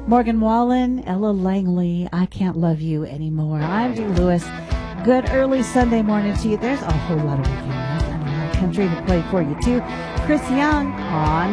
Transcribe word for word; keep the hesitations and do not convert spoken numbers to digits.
Morgan Wallen, Ella Langley, I Can't Love You Anymore. I'm Dee Lewis. Good early Sunday morning to you. There's a whole lot of weekend music and a lot of country to play for you, too. Chris Young on